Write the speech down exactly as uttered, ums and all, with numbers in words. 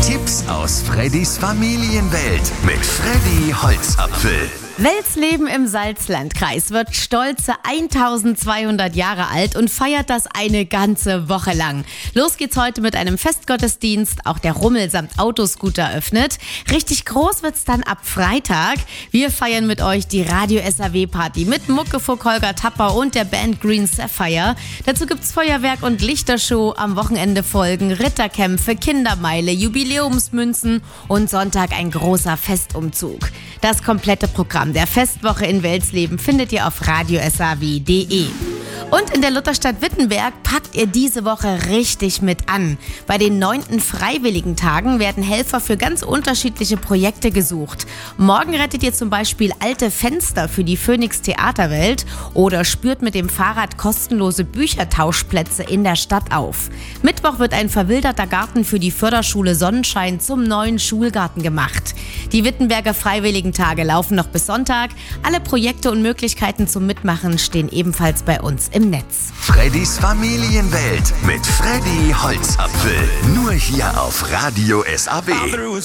Tipps aus Freddys Familienwelt mit Freddy Holzapfel. Welsleben im Salzlandkreis wird stolze eintausendzweihundert Jahre alt und feiert das eine ganze Woche lang. Los geht's heute mit einem Festgottesdienst, auch der Rummel samt Autoscooter öffnet. Richtig groß wird's dann ab Freitag. Wir feiern mit euch die Radio-S A W-Party mit Muckefuck Holger Tapper und der Band Green Sapphire. Dazu gibt's Feuerwerk und Lichtershow, am Wochenende folgen Ritterkämpfe, Kindermeile, Jubiläumsmünzen und Sonntag ein großer Festumzug. Das komplette Programm der Festwoche in Welsleben findet ihr auf radio s a w punkt d e. Und in der Lutherstadt Wittenberg packt ihr diese Woche richtig mit an. Bei den neunten Freiwilligentagen werden Helfer für ganz unterschiedliche Projekte gesucht. Morgen rettet ihr zum Beispiel alte Fenster für die Phoenix Theaterwelt oder spürt mit dem Fahrrad kostenlose Büchertauschplätze in der Stadt auf. Mittwoch wird ein verwilderter Garten für die Förderschule Sonnenschein zum neuen Schulgarten gemacht. Die Wittenberger Freiwilligentage laufen noch bis Sonntag. Alle Projekte und Möglichkeiten zum Mitmachen stehen ebenfalls bei uns im Netz. Freddys Familienwelt mit Freddy Holzapfel. Nur hier auf Radio S A W.